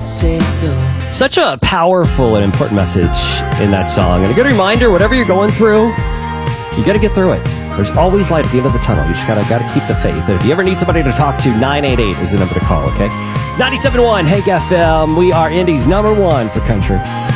say so. Such a powerful and important message in that song. And a good reminder, whatever you're going through, you got to get through it. There's always light at the end of the tunnel. You just gotta keep the faith. And if you ever need somebody to talk to, 988 is the number to call, okay? It's 97.1 Hank FM. We are Indy's #1 for country.